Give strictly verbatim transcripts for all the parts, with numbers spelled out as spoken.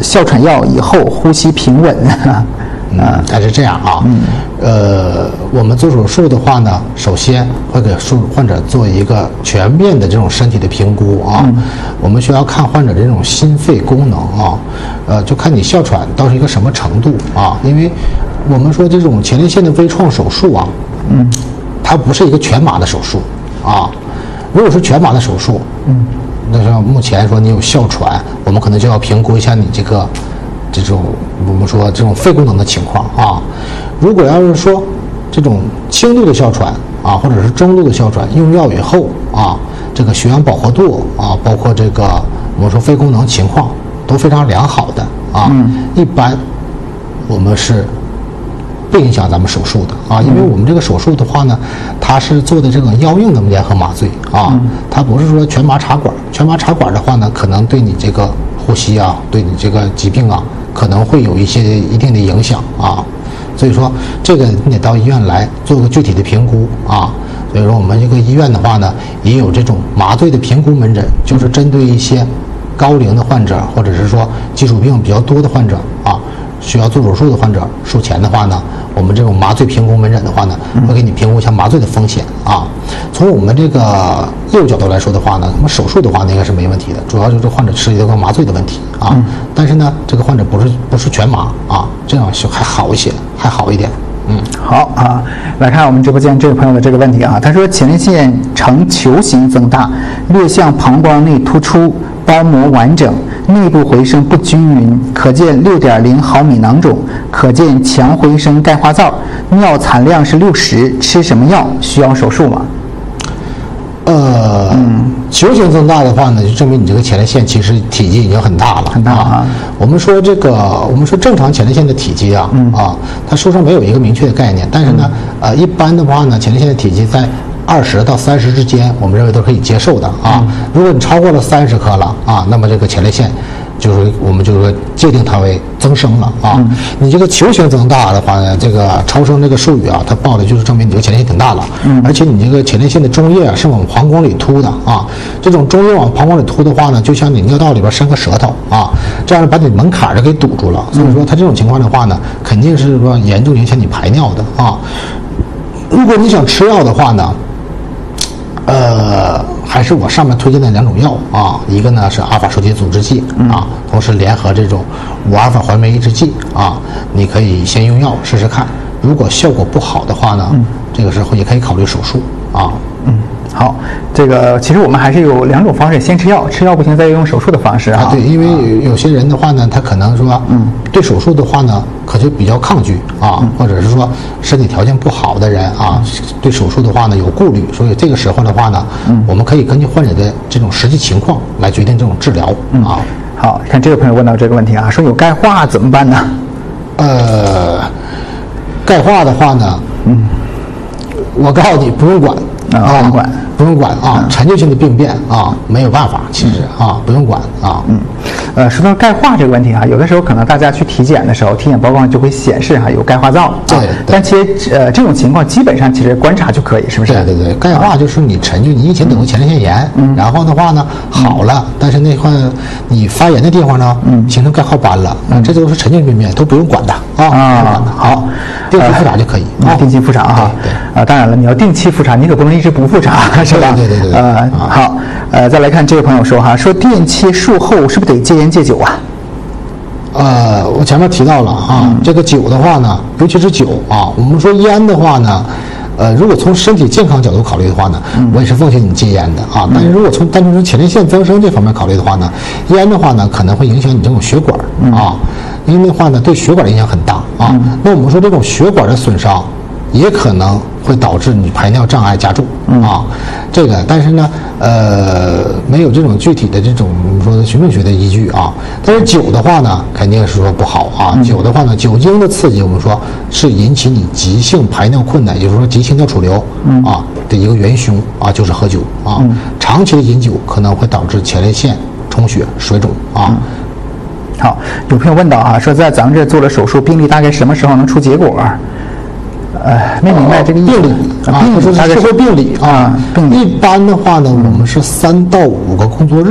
哮喘药以后呼吸平稳呢？ 嗯，它是这样啊，嗯，呃，我们做手术的话呢，首先会给患者做一个全面的这种身体的评估啊，嗯、我们需要看患者这种心肺功能啊，呃，就看你哮喘到是一个什么程度啊，因为我们说这种前列腺的微创手术啊，嗯，它不是一个全麻的手术啊，如果是全麻的手术，嗯，那像目前说你有哮喘，我们可能就要评估一下你这个。这种我们说这种肺功能的情况啊，如果要是说这种轻度的哮喘啊，或者是中度的哮喘，用药以后啊，这个血氧饱和度啊，包括这个我们说肺功能情况都非常良好的啊，嗯、一般我们是不影响咱们手术的啊，因为我们这个手术的话呢，它是做的这种药用的联合麻醉啊，它不是说全麻插管，全麻插管的话呢，可能对你这个呼吸啊，对你这个疾病啊，可能会有一些一定的影响啊，所以说这个你得到医院来做个具体的评估啊。所以说我们这个医院的话呢，也有这种麻醉的评估门诊，就是针对一些高龄的患者，或者是说基础病比较多的患者啊，需要做手术的患者，术前的话呢，我们这种麻醉评估门诊的话呢，会给你评估一下麻醉的风险啊。从我们这个业务角度来说的话呢，那么手术的话呢应该是没问题的，主要就是患者涉及到麻醉的问题啊。嗯、但是呢，这个患者不是不是全麻啊，这样就还好一些，还好一点。嗯， 好啊，来看我们直播间这位朋友的这个问题啊，他说前列腺呈球形增大，略向膀胱内突出，包膜完整，内部回声不均匀，可见六点零毫米囊肿，可见强回声钙化灶，尿产量是六十，吃什么药？需要手术吗？ 呃，嗯，球形增大的话呢，就证明你这个前列腺其实体积已经很大了， 很大啊。 啊我们说这个，我们说正常前列腺的体积啊，嗯、啊，它书上没有一个明确的概念，但是呢，嗯、呃，一般的话呢，前列腺的体积在二十到三十之间，我们认为都可以接受的啊。嗯、如果你超过了三十克了啊，那么这个前列腺就是我们就是说界定它为增生了啊。嗯、你这个球形增大的话呢，这个超声这个术语啊，它报的就是证明你这个前列腺挺大了。嗯。而且你这个前列腺的中叶啊是往膀胱里凸的啊，这种中叶往膀胱里凸的话呢，就像你尿道里边伸个舌头啊，这样把你门槛就给堵住了。所以说它这种情况的话呢，肯定是说严重影响你排尿的啊。如果你想吃药的话呢，呃，还是我上面推荐的两种药啊，一个呢是阿尔法受体阻滞剂啊，同时联合这种五阿尔法环酶抑制剂啊，你可以先用药试试看，如果效果不好的话呢，嗯、这个时候也可以考虑手术啊。 嗯，好，这个其实我们还是有两种方式，先吃药，吃药不行再用手术的方式啊。 啊对，因为有些人的话呢，他可能说，嗯，对手术的话呢，可就比较抗拒啊，嗯、或者是说身体条件不好的人啊，对手术的话呢有顾虑，所以这个时候的话呢，嗯、我们可以根据患者的这种实际情况来决定这种治疗、嗯、啊。 好，看这位朋友问到这个问题啊，说有钙化怎么办呢？ 呃，钙化的话呢，嗯，我告诉你不用管。 啊，不用管， 不用管啊，陈旧性的病变啊，没有办法，其实啊，不用管啊。 嗯，呃，说到钙化这个问题啊，有的时候可能大家去体检的时候，体检报告上就会显示哈有钙化灶， 对， 但其实呃这种情况基本上其实观察就可以，是不是？ 对对对，钙化就是你陈旧，你以前得过前列腺炎，嗯，然后的话呢好了，但是那块你发炎的地方呢，嗯，形成钙化斑了，嗯，这都是陈旧病变，都不用管的啊。 啊，好， 定期复查就可以啊，定期复查哈。对，啊，当然了，你要定期复查，你可不能一直不复查，是吧？ 对对对对。 呃，好，呃，再来看这位朋友说哈，说电切术后是不是得戒烟戒酒啊？ 呃，我前面提到了啊，嗯、这个酒的话呢，尤其是酒啊，我们说烟的话呢，呃，如果从身体健康角度考虑的话呢，嗯、我也是奉劝你戒烟的啊。但是如果从单纯从前列腺增生这方面考虑的话呢，烟的话呢，可能会影响你这种血管啊，嗯、因为的话呢，对血管的影响很大啊。嗯、那我们说这种血管的损伤，也可能会导致你排尿障碍加重、嗯、啊，这个但是呢，呃，没有这种具体的这种我们说的循证学的依据啊。但是酒的话呢，肯定是说不好啊。嗯、酒的话呢，酒精的刺激，我们说是引起你急性排尿困难，也就是说急性尿储留、嗯、啊的一个元凶啊，就是喝酒啊。嗯、长期的饮酒可能会导致前列腺充血、水肿啊。嗯好，有朋友问到啊，说在咱们这做了手术，病例大概什么时候能出结果？呃，没明白这个意思。 病理啊，就是社会病理啊。 病理一般的话呢，我们是三到五个工作日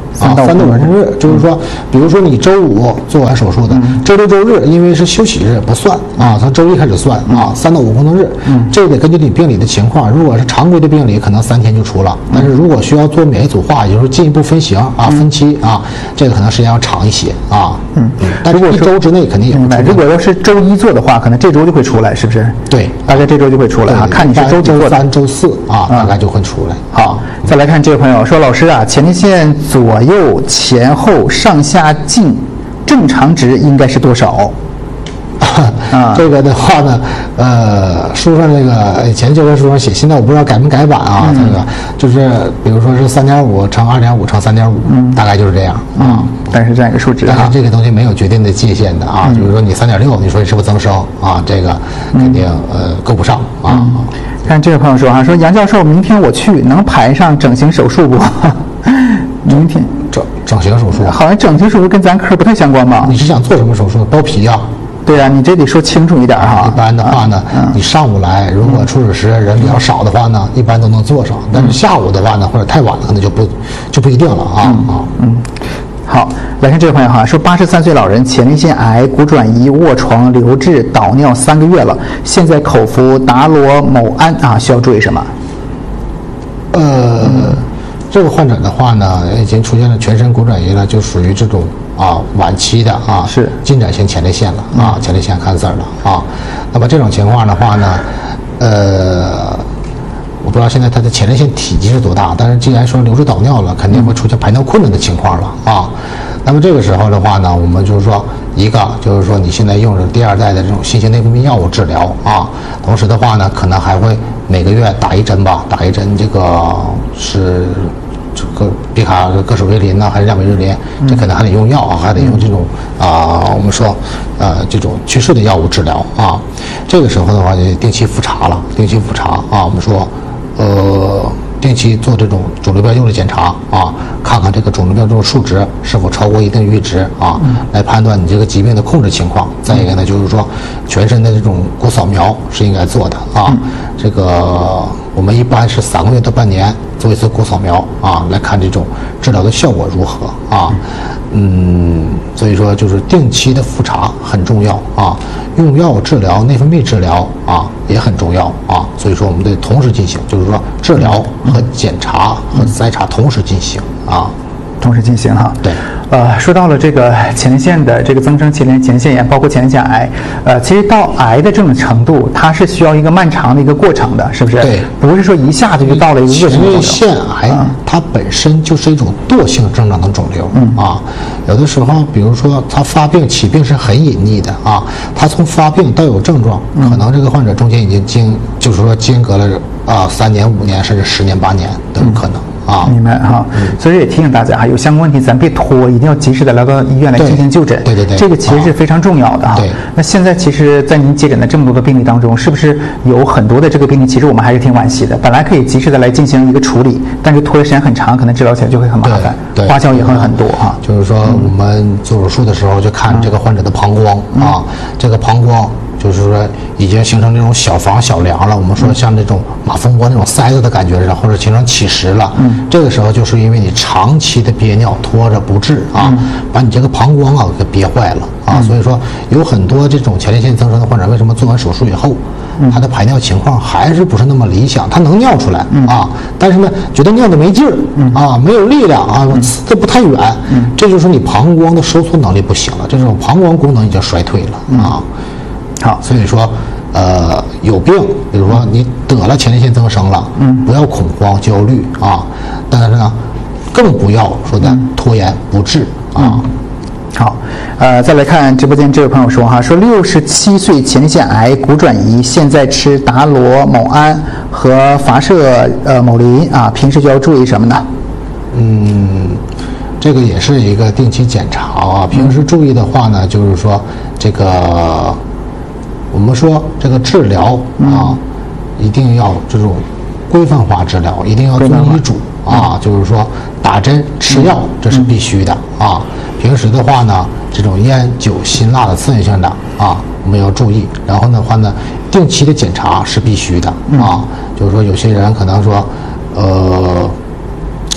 三到五工作日，就是说，比如说你周五做完手术的， 嗯、 周六周日因为是休息日不算啊，从周一开始算啊，三到五工作日， 嗯， 这个得根据你病理的情况，如果是常规的病理，可能三天就出了，但是如果需要做免疫组化，也就是进一步分型啊、 嗯、 分期啊，这个可能时间要长一些啊， 嗯， 但是一周之内肯定也不出来。 如果要是周一做的话，可能这周就会出来，是不是？ 对， 大概这周就会出来啊，看你是周几做的， 周三、周四啊，大概就会出来。 好，再来看这位朋友说，老师啊，前列腺左右前后上下径正常值应该是多少？ 啊，这个的话呢，呃，书上这个以前教科书上写，现在我不知道改没改版啊。嗯、这个就是比如说是三点五乘二点五乘三点五，大概就是这样啊。 但是这样一个数值， 但是这个东西没有决定的界限的啊。嗯、就是说你三点六，你说你是不是增生啊？这个肯定、嗯、呃够不上啊。 嗯、看这位朋友说哈，说杨教授，明天我去能排上整形手术不？明天整整形手术， 好像整形手术跟咱科不太相关吧？ 你是想做什么手术？包皮呀、啊？ 对啊，你这得说清楚一点哈。 一般的话呢，嗯、你上午来，如果初始时人比较少的话呢，嗯、一般都能做上。但是下午的话呢，或者太晚了，可能就不就不一定了啊啊。 嗯, 嗯，好，来看这位朋友哈，说八十三岁老人前列腺癌骨转移卧床留置导尿三个月了，现在口服达罗某胺啊，需要注意什么？ 呃。嗯这个患者的话呢，已经出现了全身骨转移了，就属于这种啊晚期的啊是进展性前列腺了啊，前列腺 cancer 了啊。那么这种情况的话呢，呃，我不知道现在他的前列腺体积是多大，但是既然说留置导尿了，肯定会出现排尿困难的情况了啊。那么这个时候的话呢，我们就是说，一个就是说你现在用着第二代的这种新型内分泌药物治疗啊，同时的话呢，可能还会每个月打一针吧，打一针这个是这个比卡各手维林呢，还是亚美日林，这可能还得用药啊，还得用这种啊、呃，我们说呃这种去势的药物治疗啊。这个时候的话，就定期复查了，定期复查啊，我们说呃。定期做这种肿瘤标记物的检查啊，看看这个肿瘤标记物数值是否超过一定阈值啊，嗯、来判断你这个疾病的控制情况。再一个呢，就是说全身的这种骨扫描是应该做的啊。嗯、这个我们一般是三个月到半年做一次骨扫描啊，来看这种治疗的效果如何啊。嗯，所以说就是定期的复查很重要啊，用药治疗、内分泌治疗啊也很重要啊。所以说我们得同时进行，就是说治疗和检查和筛查同时进行啊。 同时进行哈， 对， 呃，说到了这个前列腺的这个增生前列前列腺炎，包括前列腺癌，呃，其实到癌的这种程度，它是需要一个漫长的一个过程的，是不是？ 对， 不是说一下子就到了一个恶性前列腺癌，嗯、它本身就是一种惰性生长的肿瘤，嗯啊，有的时候，比如说它发病起病是很隐匿的啊，它从发病到有症状，可能这个患者中间已经经就是说间隔了啊三年、五年甚至十年、八年都有可能。嗯啊， 明白哈，嗯、所以也提醒大家哈，有相关问题咱别拖，一定要及时的来到医院来进行就诊。 对对对， 这个其实是非常重要的哈。 对， 那现在其实，在您接诊的这么多个病例当中，是不是有很多的这个病例，其实我们还是挺惋惜的？本来可以及时的来进行一个处理，但是拖的时间很长，可能治疗起来就会很麻烦，花销也会很多哈。 就是说，我们做手术的时候就看这个患者的膀胱、嗯、啊，这个膀胱。就是说，已经形成这种小房小梁了。我们说像这种马蜂窝那种塞子的感觉似的，或者形成起实了。嗯，这个时候就是因为你长期的憋尿拖着不治啊，嗯、把你这个膀胱啊给憋坏了啊。嗯、所以说，有很多这种前列腺增生的患者，为什么做完手术以后，嗯、他的排尿情况还是不是那么理想？他能尿出来、嗯、啊，但是呢，觉得尿的没劲儿、嗯、啊，没有力量啊，呲得不太远。嗯，这就是你膀胱的收缩能力不行了，这种膀胱功能已经衰退了、嗯、啊。 好， 所以说，呃，有病，比如说你得了前列腺增生了，嗯，不要恐慌焦虑啊，但是呢，更不要说的拖延不治啊。 嗯、好，呃，再来看直播间这位朋友说哈，说六十七岁前列腺癌骨转移，现在吃达罗某胺和发射呃某林啊，平时就要注意什么呢？ 嗯。这个也是一个定期检查啊。平时注意的话呢，就是说这个我们说这个治疗啊，嗯、一定要这种规范化治疗，一定要遵医嘱啊。就是说打针吃药这是必须的啊。平时的话呢，这种烟酒辛辣的刺激性的啊，我们要注意。然后的话呢，定期的检查是必须的啊。就是说有些人可能说，呃。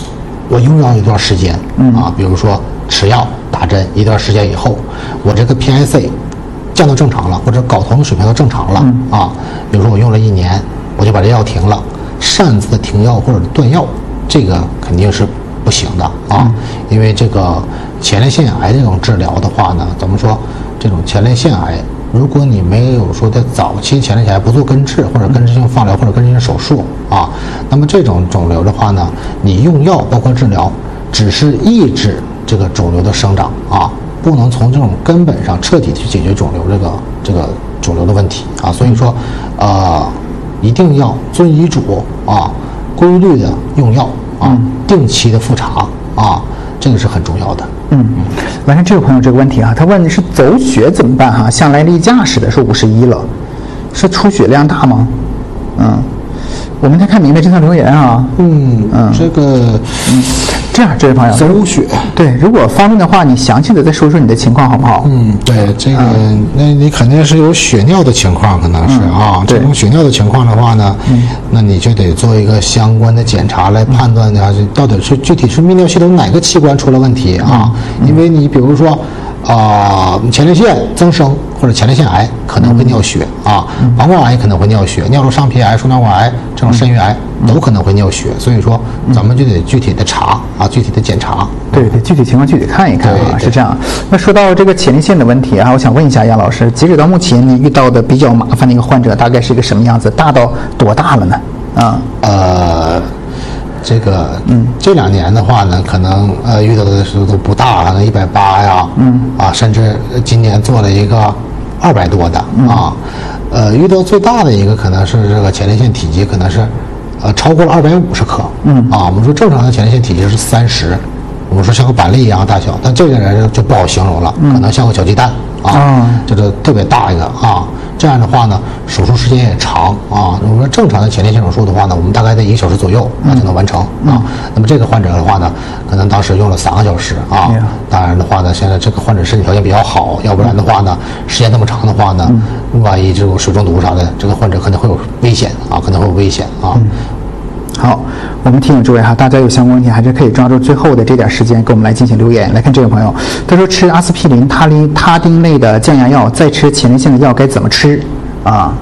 我用药一段时间，嗯啊，比如说吃药打针一段时间以后，我这个 P I C 降到正常了，或者睾酮水平到正常了，嗯、啊，比如说我用了一年，我就把这药停了，擅自的停药或者断药，这个肯定是不行的啊，嗯、因为这个前列腺癌这种治疗的话呢，怎么说？这种前列腺癌，如果你没有说在早期前列腺癌不做根治或者根治性放疗或者根治性手术啊，那么这种肿瘤的话呢，你用药包括治疗，只是抑制这个肿瘤的生长啊，不能从这种根本上彻底去解决肿瘤这个这个肿瘤的问题啊。所以说，呃，一定要遵医嘱啊，规律的用药啊，定期的复查啊，这个是很重要的。 嗯，完了，这位朋友这个问题啊，他问的是走血怎么办哈、啊？向来例假似的，说五十一了，是出血量大吗？嗯，我们再看明白这条留言啊。 嗯嗯，这个嗯，这样，这位朋友， 走血， 对，如果方便的话，你详细的再说说你的情况好不好？ 嗯，对，这个，嗯、那你肯定是有血尿的情况，可能是、嗯、啊，这种血尿的情况的话呢，嗯、那你就得做一个相关的检查来判断呢，嗯、到底是具体是泌尿系统哪个器官出了问题啊？嗯、因为你比如说。啊、呃，前列腺增生或者前列腺癌可能会尿血、嗯、啊，膀胱癌可能会尿血，尿路上皮癌、输尿管癌这种肾盂癌、嗯、都可能会尿血，所以说咱们就得具体的查啊，具体的检查。 对对，具体情况具体看一看啊，是这样。那说到这个前列腺的问题啊，我想问一下杨老师，截止到目前你遇到的比较麻烦的一个患者大概是一个什么样子？大到多大了呢？啊， 呃。这个，嗯，这两年的话呢，可能呃遇到的时候都不大，可能一百八呀，嗯，啊，甚至今年做了一个二百多的啊，嗯、呃，遇到最大的一个可能是这个前列腺体积可能是，呃，超过了二百五十克，嗯，啊，我们说正常的前列腺体积是三十，我们说像个板栗一样大小，但这个人就不好形容了，嗯、可能像个小鸡蛋啊，嗯、就是特别大一个啊。这样的话呢，手术时间也长啊。如果说正常的前列腺手术的话呢，我们大概在一个小时左右啊就能完成啊。嗯、那么这个患者的话呢，可能当时用了三个小时啊。嗯、当然的话呢，现在这个患者身体条件比较好，要不然的话呢，时间那么长的话呢，嗯、万一这种水中毒啥的，这个患者可能会有危险啊，可能会有危险啊。嗯好，我们提醒诸位哈，大家有相关问题还是可以抓住最后的这点时间给我们来进行留言。来看这位朋友，他说吃阿司匹林、他林、他汀类的降压药，再吃前列腺的药该怎么吃啊？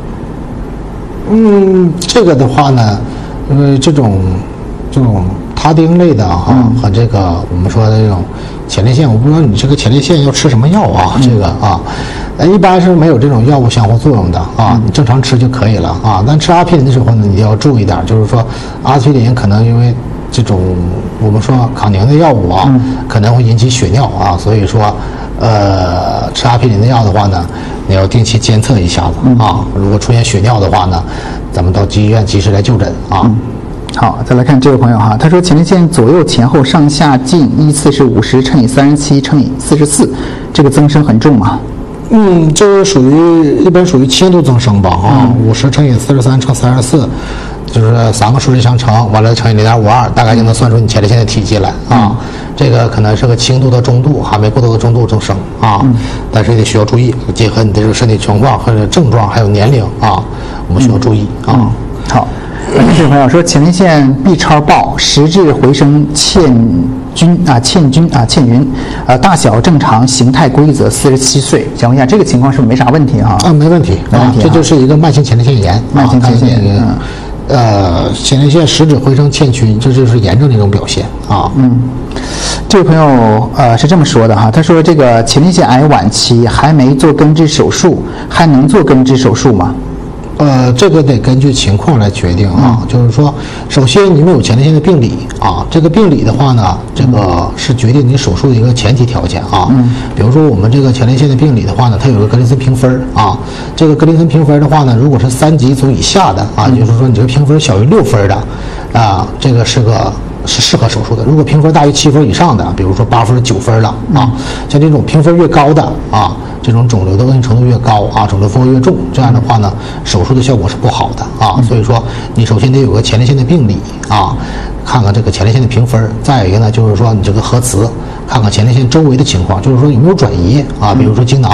嗯，这个的话呢，因为这种这种他汀类的哈、嗯、和这个我们说的这种前列腺，我不知道你这个前列腺要吃什么药啊？嗯、这个啊。呃，一般是没有这种药物相互作用的啊，你正常吃就可以了啊。但吃阿匹林的时候呢，你要注意点，就是说阿司匹林可能因为这种我们说抗凝的药物啊，嗯、可能会引起血尿啊，所以说呃吃阿匹林的药的话呢，你要定期监测一下子啊。嗯、如果出现血尿的话呢，咱们到医院及时来就诊啊。嗯好，再来看这位朋友哈，他说前列腺左右前后上下径依次是五十乘以三十七乘以四十四，这个增生很重吗？ 嗯，这个属于一般属于轻度增生吧啊，五十乘以四十三乘三十四，就是三个数字相乘，完了乘以零点五二，大概就能算出你前列腺的体积来啊。嗯、这个可能是个轻度到中度，还没过渡的中度增生啊，嗯、但是也得需要注意，结合你的这个身体情况或者症状还有年龄啊，我们需要注意、嗯、啊。 嗯、好，这位朋友说前列腺 B 超报实质回声欠均啊，欠均啊，欠匀，呃，大小正常，形态规则，四十七岁。想问一下，这个情况是不是没啥问题哈？ 啊，没问题， 没问题、啊， 这就是一个慢性前列腺炎， 慢性前列腺炎。嗯， 呃，前列腺实质回声欠均，这就是炎症的一种表现啊。 嗯，这位朋友呃是这么说的哈，他说这个前列腺癌晚期还没做根治手术，还能做根治手术吗？ 呃，这个得根据情况来决定啊。嗯、就是说，首先你们有前列腺的病理啊，这个病理的话呢，这个是决定你手术的一个前提条件啊。嗯。比如说我们这个前列腺的病理的话呢，它有个格林森评分啊。这个格林森评分的话呢，如果是三级走以下的啊，嗯、就是说你这个评分小于六分的啊，这个是个是适合手术的。如果评分大于七分以上的，比如说八分、九分了啊，像这种评分越高的啊。这种肿瘤的恶性程度越高啊，肿瘤风越重，这样的话呢，手术的效果是不好的啊。所以说，你首先得有个前列腺的病理啊，看看这个前列腺的评分。再一个呢，就是说你这个核磁，看看前列腺周围的情况，就是说有没有转移啊，比如说精囊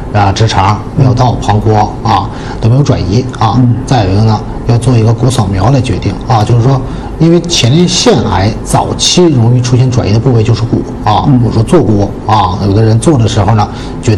啊直肠没有到膀胱啊都没有转移啊。嗯、再有一个呢，要做一个骨扫描来决定啊，就是说，因为前列腺癌早期容易出现转移的部位就是骨啊，我说坐骨啊，有的人做的时候呢，觉得